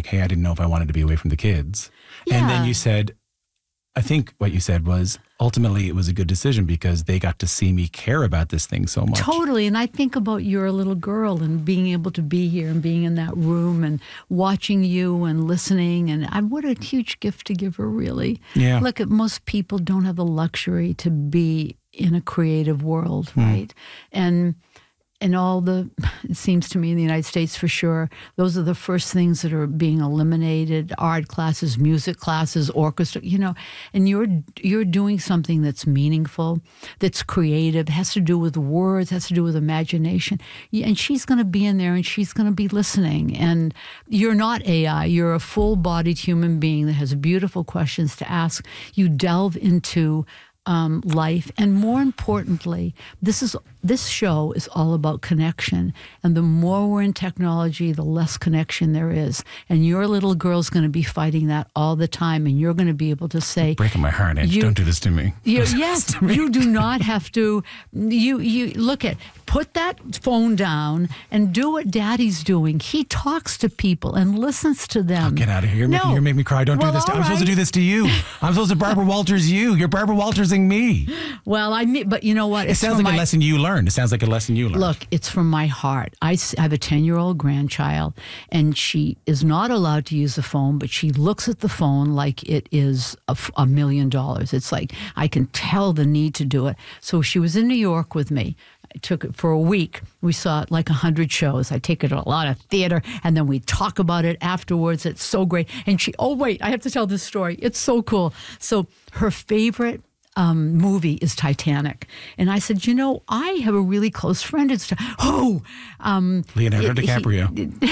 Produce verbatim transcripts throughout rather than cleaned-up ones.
like, hey, I didn't know if I wanted to be away from the kids. Yeah. And then you said, I think what you said was, ultimately it was a good decision because they got to see me care about this thing so much. Totally. And I think about you're a little girl and being able to be here and being in that room and watching you and listening. And I, what a huge gift to give her, really. Yeah. Look, at most people don't have the luxury to be in a creative world, Mm. right? And and all the, it seems to me in the United States for sure, those are the first things that are being eliminated, art classes, music classes, orchestra, you know, and you're you're doing something that's meaningful, that's creative, has to do with words, has to do with imagination. And she's going to be in there and she's going to be listening. And you're not A I, you're a full-bodied human being that has beautiful questions to ask. You delve into Um, life. And more importantly, this is this show is all about connection. And the more we're in technology, the less connection there is. And your little girl's going to be fighting that all the time. And you're going to be able to say, breaking my heart, Ange. You- Don't do this to me. you, Don't do yes, this to me. you do not have to. You you look at put that phone down and do what Daddy's doing. He talks to people and listens to them. Oh, get out of here! You're, No. making, you're making me cry. Don't Well, do this. To, all I'm supposed to right. do this to you. I'm supposed to Barbara Walters you. You're Barbara Waltersing me. Well, I mean, but you know what? It sounds from like my- a lesson you learned. It sounds like a lesson you learned. Look, it's from my heart. I s- have a ten-year-old grandchild, and she is not allowed to use the phone, but she looks at the phone like it is a, f- a million dollars. It's like I can tell the need to do it. So she was in New York with me. I took it for a week. We saw it like a hundred shows. I take it to a lot of theater, and then we talk about it afterwards. It's so great. And she, oh, wait, I have to tell this story. It's so cool. So her favorite Um, movie is Titanic. And I said, you know, I have a really close friend. It's, oh, um, Leonardo he- DiCaprio.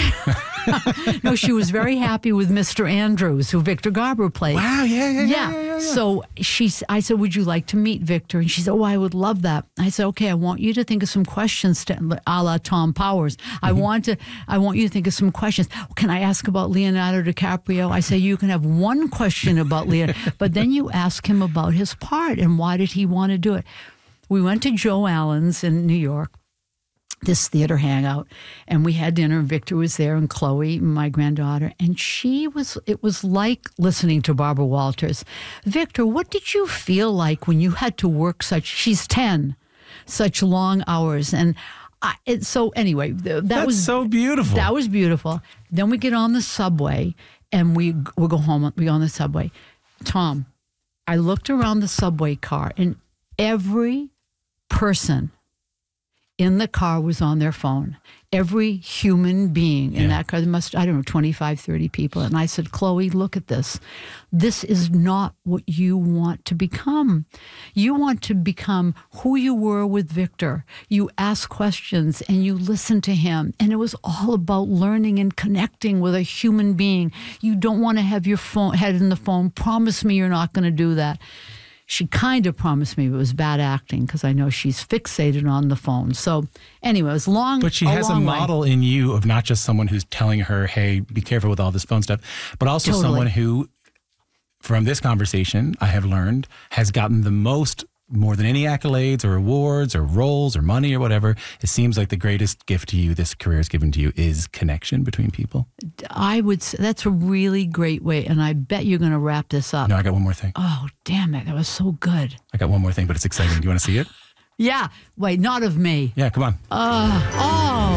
no, she was very happy with Mister Andrews, who Victor Garber played. Wow, yeah, yeah, yeah, Yeah. yeah, yeah, yeah. So she, I said, would you like to meet Victor? And she said, oh, I would love that. I said, okay, I want you to think of some questions, to, a la Tom Powers. I Mm-hmm. want to, I want you to think of some questions. Can I ask about Leonardo DiCaprio? I say, you can have one question about Leonardo, but then you ask him about his part and why did he want to do it. We went to Joe Allen's in New York, this theater hangout, and we had dinner. Victor was there and Chloe, my granddaughter, and she was, it was like listening to Barbara Walters. Victor, what did you feel like when you had to work such, she's ten, such long hours? And I, it, so anyway, th- that That's was so beautiful. That was beautiful. Then we get on the subway and we we go home. We go on the subway. Tom, I looked around the subway car and every person in the car was on their phone. Every human being in Yeah. that car, there must, I don't know, twenty-five, thirty people. And I said, Chloe, look at this. This is not what you want to become. You want to become who you were with Victor. You ask questions and you listen to him. And it was all about learning and connecting with a human being. You don't want to have your phone, head in the phone. Promise me you're not going to do that. She kind of promised me, but it was bad acting because I know she's fixated on the phone. So anyway, it was long. But she has a long way. model in you of not just someone who's telling her, hey, be careful with all this phone stuff, but also Totally. someone who, from this conversation, I have learned, has gotten the most, more than any accolades or awards or roles or money or whatever. It seems like the greatest gift to you this career has given to you is connection between people. I would say that's a really great way. And I bet you're going to wrap this up. No, I got one more thing. Oh, damn it. That was so good. I got one more thing, but it's exciting. Do you want to see it? Yeah. Wait, not of me. Yeah, come on. Oh.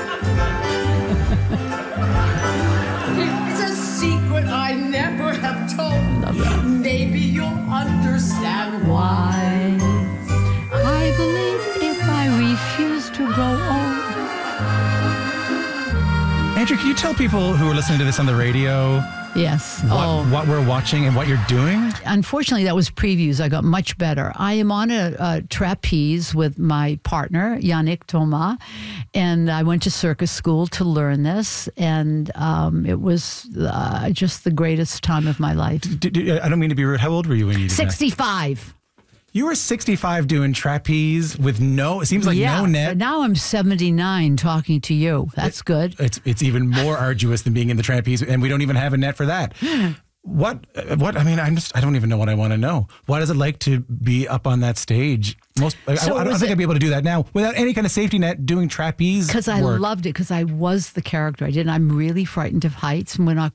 It's a secret I never have told. Love that. Maybe you'll understand why. Why? I believe if I refuse to go on. Andrew, can you tell people who are listening to this on the radio Yes. what, oh. what we're watching and what you're doing? Unfortunately, that was previews. I got much better. I am on a, a trapeze with my partner, Yannick Thomas, and I went to circus school to learn this, and um, it was uh, just the greatest time of my life. D- d- I don't mean to be rude. How old were you when you did that? sixty-five. You were sixty-five doing trapeze with no, it seems like yeah. no net. But now I'm seventy-nine talking to you. That's good. It's it's even more arduous than being in the trapeze, and we don't even have a net for that. What, uh, what, I mean, I'm just, I don't even know what I want to know. What is it like to be up on that stage? Most, like, So I, I don't was think it- I'd be able to do that now without any kind of safety net doing trapeze Because I work. loved it, because I was the character I did. And I'm really frightened of heights, and we're not